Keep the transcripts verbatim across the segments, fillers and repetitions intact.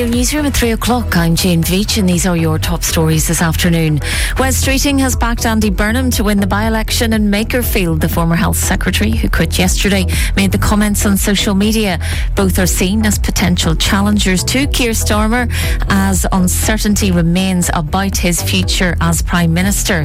Newsroom at three o'clock. I'm Jane Veach and these are your top stories this afternoon. West Streeting has backed Andy Burnham to win the by-election in Makerfield. The former health secretary, who quit yesterday, made the comments on social media. Both are seen as potential challengers to Keir Starmer as uncertainty remains about his future as Prime Minister.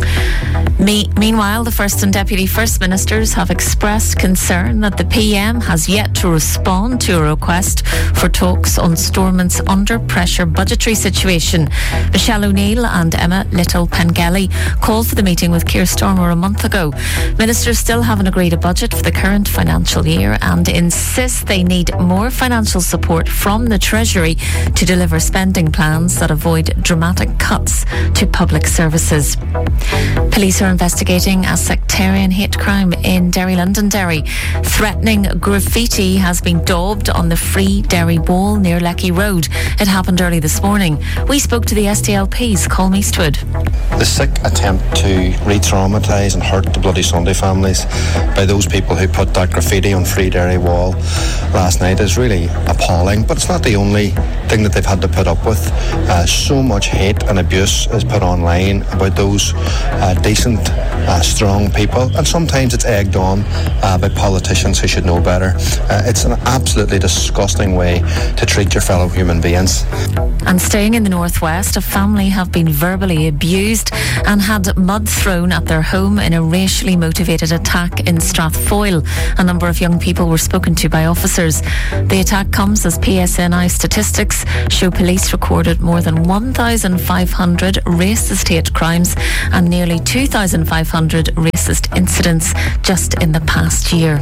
Me- Meanwhile, the First and Deputy First Ministers have expressed concern that the P M has yet to respond to a request for talks on Stormont's under pressure budgetary situation. Michelle O'Neill and Emma Little-Pengelly called for the meeting with Keir Starmer a month ago. Ministers still haven't agreed a budget for the current financial year and insist they need more financial support from the Treasury to deliver spending plans that avoid dramatic cuts to public services. Police are investigating a sectarian hate crime in Derry, Londonderry. Threatening graffiti has been daubed on the Free Derry Wall near Lecky Road. It happened early this morning. We spoke to the S D L P's Colm Eastwood. The sick attempt to re-traumatise and hurt the Bloody Sunday families by those people who put that graffiti on Free Derry Wall last night is really appalling, but it's not the only thing that they've had to put up with. Uh, so much hate and abuse is put online about those uh, decent, uh, strong people, and sometimes it's egged on uh, by politicians who should know better. Uh, it's an absolutely disgusting way to treat your fellow human beings. And staying in the northwest, a family have been verbally abused and had mud thrown at their home in a racially motivated attack in Strathfoyle. A number of young people were spoken to by officers. The attack comes as P S N I statistics show police recorded more than one thousand five hundred racist hate crimes and nearly two thousand five hundred racist incidents just in the past year.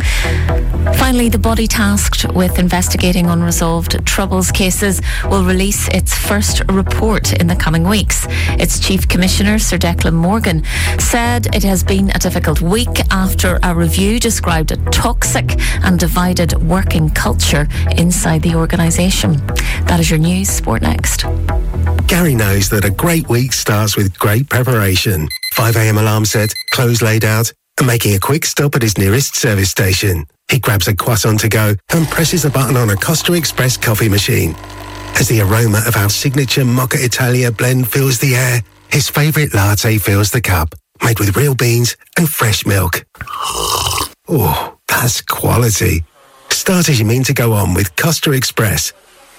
Finally, the body tasked with investigating unresolved Troubles cases will release its first report in the coming weeks. Its Chief Commissioner, Sir Declan Morgan, said it has been a difficult week after a review described a toxic and divided working culture inside the organisation. That is your news. Sport next. Gary knows that a great week starts with great preparation. five a.m. alarm set, clothes laid out, and making a quick stop at his nearest service station. He grabs a croissant to go and presses a button on a Costa Express coffee machine. As the aroma of our signature Mocha Italia blend fills the air, his favourite latte fills the cup, made with real beans and fresh milk. Oh, that's quality. Start as you mean to go on with Costa Express.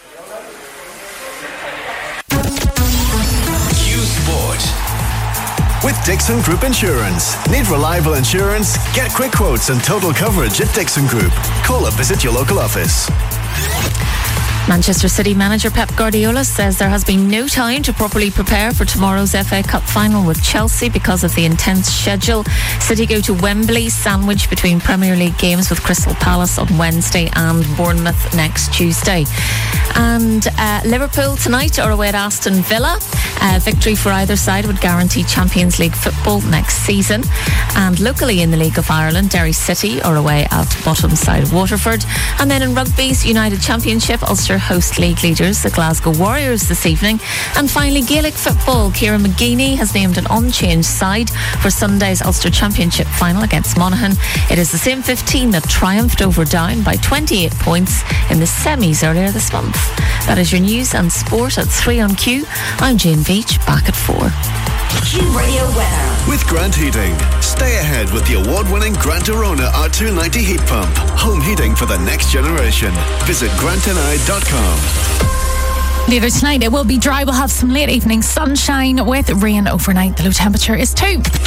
Q Sport. With Dixon Group Insurance. Need reliable insurance? Get quick quotes and total coverage at Dixon Group. Call or visit your local office. Manchester City manager Pep Guardiola says there has been no time to properly prepare for tomorrow's F A Cup final with Chelsea because of the intense schedule. City go to Wembley, sandwiched between Premier League games with Crystal Palace on Wednesday and Bournemouth next Tuesday. And uh, Liverpool tonight are away at Aston Villa. Uh, victory for either side would guarantee Champions League football next season. And locally in the League of Ireland, Derry City are away at bottom side Waterford. And then in rugby's United Championship, Ulster host league leaders, the Glasgow Warriors, this evening. And finally, Gaelic football. Ciara McGeaney has named an unchanged side for Sunday's Ulster Championship final against Monaghan. It is the same fifteen that triumphed over Down by twenty-eight points in the semis earlier this month. That is your news and sport at three on Q. I'm Jane Veach, back at four. Q Radio weather. With Grant Heating. Stay ahead with the award-winning Grant Arona R two ninety heat pump. Home heating for the next generation. Visit grant n i dot com. Later tonight it will be dry. We'll have some late evening sunshine with rain overnight. The low temperature is two.